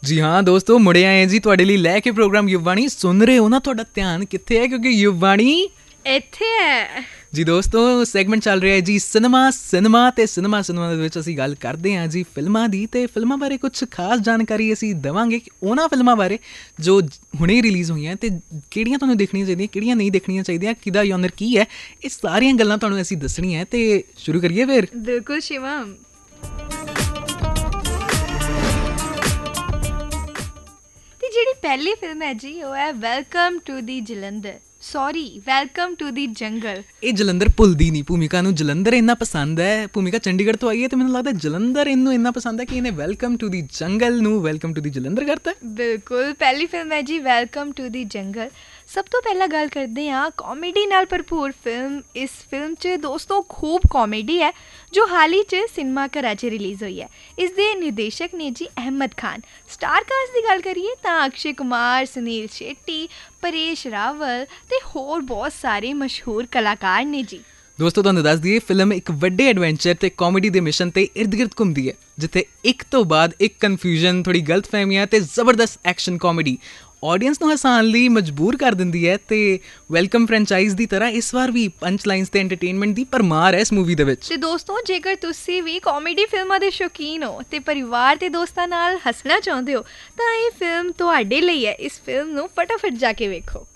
ਜੀ ਹਾਂ ਦੋਸਤੋ, ਮੁੜੇ ਆਏ ਜੀ ਤੁਹਾਡੇ ਲਈ ਲੈ ਕੇ ਪ੍ਰੋਗਰਾਮ ਯੁਵਾਣੀ। ਸੁਣ ਰਹੇ ਹੋ ਨਾ, ਤੁਹਾਡਾ ਧਿਆਨ ਕਿੱਥੇ ਹੈ? ਕਿਉਂਕਿ ਯੁਵਾਣੀ ਇੱਥੇ ਹੈ ਜੀ। ਦੋਸਤੋ, ਸੈਗਮੈਂਟ ਚੱਲ ਰਿਹਾ ਹੈ ਜੀ ਸਿਨੇਮਾ ਤੇ ਸਿਨੇਮਾ ਦੇ ਵਿੱਚ ਅਸੀਂ ਗੱਲ ਕਰਦੇ ਹਾਂ ਜੀ ਫਿਲਮਾਂ ਦੀ, ਤੇ ਫਿਲਮਾਂ ਬਾਰੇ ਕੁਝ ਖਾਸ ਜਾਣਕਾਰੀ ਅਸੀਂ ਦੇਵਾਂਗੇ ਕਿ ਉਹਨਾਂ ਫਿਲਮਾਂ ਬਾਰੇ ਜੋ ਹੁਣੇ ਰਿਲੀਜ਼ ਹੋਈਆਂ ਤੇ ਕਿਹੜੀਆਂ ਤੁਹਾਨੂੰ ਦੇਖਣੀਆਂ ਚਾਹੀਦੀਆਂ, ਕਿਹੜੀਆਂ ਨਹੀਂ ਦੇਖਣੀਆਂ ਚਾਹੀਦੀਆਂ, ਕਿਹਦਾ ਜਨਰ ਕੀ ਹੈ, ਇਹ ਸਾਰੀਆਂ ਗੱਲਾਂ ਤੁਹਾਨੂੰ ਅਸੀਂ ਦੱਸਣੀਆਂ। ਤੇ ਸ਼ੁਰੂ ਕਰੀਏ ਫਿਰ। ਬਿਲਕੁਲ ਸ਼ਿਵਮ। ਤੇ ਜਿਹੜੀ ਪਹਿਲੀ ਫਿਲਮ ਹੈ ਜੀ ਉਹ ਹੈ welcome to the Jalandhar, sorry welcome to ਦੀ ਜੰਗਲ। ਇਹ ਜਲੰਧਰ ਭੁੱਲਦੀ ਨਹੀਂ ਭੂਮਿਕਾ ਨੂੰ। ਜਲੰਧਰ ਇੰਨਾ ਪਸੰਦ ਹੈ, ਭੂਮਿਕਾ ਚੰਡੀਗੜ੍ਹ ਤੋਂ ਆਈ ਹੈ ਤੇ ਮੈਨੂੰ ਲੱਗਦਾ ਜਲੰਧਰ ਇਹਨੂੰ ਇੰਨਾ ਪਸੰਦ ਹੈ ਕਿ ਇਹਨੇ ਵੈਲਕਮ ਟੂ ਦੀ ਜੰਗਲ ਨੂੰ ਵੈਲਕਮ ਟੂ ਦੀ ਜਲੰਧਰ ਕਰਤਾ। ਬਿਲਕੁਲ, ਪਹਿਲੀ ਫਿਲਮ ਹੈ ਜੀ ਵੈਲਕਮ ਟੂ ਦੀ ਜੰਗਲ। ਸਭ ਤੋਂ ਪਹਿਲਾਂ ਗੱਲ ਕਰਦੇ ਹਾਂ ਕਾਮੇਡੀ ਨਾਲ ਭਰਪੂਰ ਫਿਲਮ। ਇਸ ਫਿਲਮ 'ਚ ਦੋਸਤੋ ਖੂਬ ਕਾਮੇਡੀ ਹੈ ਜੋ ਹਾਲ ਹੀ 'ਚ ਸਿਨੇਮਾ ਘਰਾਂ 'ਚ ਰਿਲੀਜ਼ ਹੋਈ ਹੈ। ਇਸ ਦੇ ਨਿਰਦੇਸ਼ਕ ਨੇ ਜੀ ਅਹਿਮਦ ਖਾਨ। ਸਟਾਰ ਕਾਸਟ ਦੀ ਗੱਲ ਕਰੀਏ ਤਾਂ ਅਕਸ਼ੇ ਕੁਮਾਰ, ਸੁਨੀਲ ਸ਼ੈੱਟੀ, ਪਰੇਸ਼ ਰਾਵਲ ਤੇ ਹੋਰ ਬਹੁਤ ਸਾਰੇ ਮਸ਼ਹੂਰ ਕਲਾਕਾਰ ਨੇ ਜੀ। ਦੋਸਤੋ, ਤੁਹਾਨੂੰ ਦੱਸ ਦਈਏ ਫਿਲਮ ਇੱਕ ਵੱਡੇ ਐਡਵੈਂਚਰ ਤੇ ਕਾਮੇਡੀ ਦੇ ਮਿਸ਼ਨ ਤੇ ਇਰਦ ਗਿਰਦ ਘੁੰਮਦੀ ਹੈ, ਜਿੱਥੇ ਇੱਕ ਤੋਂ ਬਾਅਦ ਇੱਕ ਕਨਫਿਊਜ਼ਨ, ਥੋੜੀ ਗਲਤਫਹਿਮੀਆਂ ਤੇ ਜ਼ਬਰਦਸਤ ਐਕਸ਼ਨ ਕਾਮੇਡੀ ਆਡੀਅנס ਨੂੰ ਹਸਾਉਣ ਲਈ ਮਜਬੂਰ ਕਰ ਦਿੰਦੀ ਹੈ। ਤੇ ਵੈਲਕਮ ਫਰੈਂਚਾਈਜ਼ ਦੀ ਤਰ੍ਹਾਂ ਇਸ ਵਾਰ ਵੀ ਪੰਚ ਲਾਈਨਸ ਤੇ ਐਂਟਰਟੇਨਮੈਂਟ ਦੀ ਭਰਮਾਰ ਹੈ ਇਸ ਮੂਵੀ ਦੇ ਵਿੱਚ। ਤੇ ਦੋਸਤੋ, ਜੇਕਰ ਤੁਸੀਂ ਵੀ ਕਾਮੇਡੀ ਫਿਲਮਾਂ ਦੇ ਸ਼ੌਕੀਨ ਹੋ ਤੇ ਪਰਿਵਾਰ ਤੇ ਦੋਸਤਾਂ ਨਾਲ ਹੱਸਣਾ ਚਾਹੁੰਦੇ ਹੋ ਤਾਂ ਇਹ ਫਿਲਮ ਤੁਹਾਡੇ ਲਈ ਹੈ। ਇਸ ਫਿਲਮ ਨੂੰ ਫਟਾਫਟ ਜਾ ਕੇ ਵੇਖੋ।